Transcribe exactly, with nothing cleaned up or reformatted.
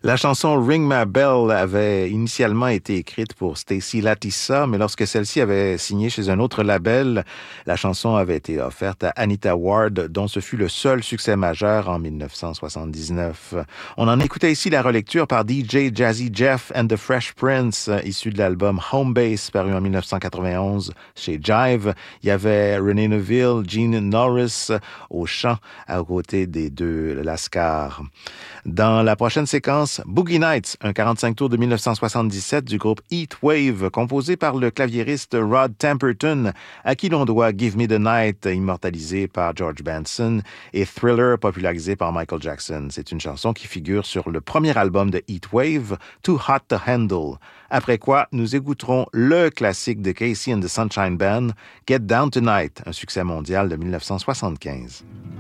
La chanson Ring My Bell avait initialement été écrite pour Stacy Latissa, mais lorsque celle-ci avait signé chez un autre label, la chanson avait été offerte à Anita Ward, dont ce fut le seul succès majeur en dix-neuf cent soixante-dix-neuf. On en écoutait ici la relecture par D J Jazzy Jeff and the Fresh Prince, issu de l'album Home Base, paru en dix-neuf cent quatre-vingt-onze chez Jive. Il y avait Renee Neville, Gene Norris au chant, à côté des deux Lascar. Dans la prochaine séquence, Boogie Nights, un quarante-cinq tours de dix-neuf cent soixante-dix-sept du groupe Heatwave, composé par le claviériste Rod Temperton, à qui l'on doit Give Me the Night, immortalisé par George Benson, et Thriller, popularisé par Michael Jackson. C'est une chanson qui figure sur le premier album de Heatwave, Too Hot to Handle. Après quoi, nous écouterons le classique de Casey and the Sunshine Band, Get Down Tonight, un succès mondial de dix-neuf cent soixante-quinze.